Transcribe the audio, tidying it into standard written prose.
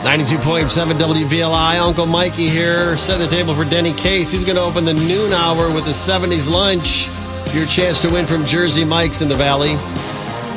92.7 WVLI. Uncle Mikey here, setting the table for Denny Case. He's going to open the noon hour with the 70s lunch. Your chance to win from Jersey Mike's in the Valley.